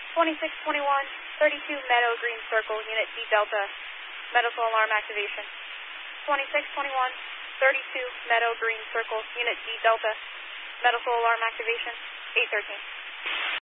2621, 32 Meadow Green Circle, Unit D Delta, medical alarm activation. 2621, 32 Meadow Green Circle, Unit D Delta, medical alarm activation, 813.